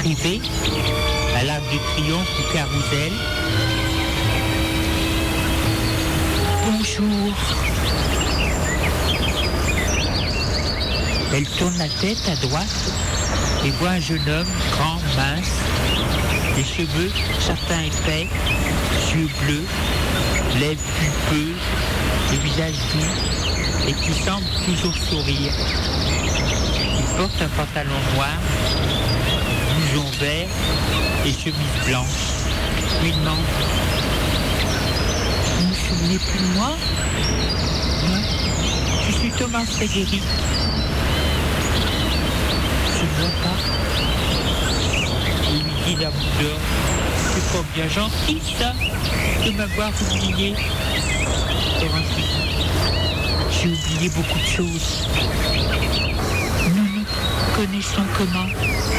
privée, à l'Arc de Triomphe ou Carrousel. Bonjour. Elle tourne la tête à droite et voit un jeune homme grand, mince, les cheveux, certains épais, yeux bleus, lèvres pulpeuses, le visage doux et qui semble toujours sourire. Il porte un pantalon noir, blouson vert et chemise blanche. Il demande: vous ne vous souvenez plus de moi? Non, je suis Thomas Frédéric. Je ne vois pas. Il lui dit d'un bout d'or: c'est pas bien gentil ça, de m'avoir oublié. Thomas dit: j'ai oublié beaucoup de choses. Nous nous connaissons comment?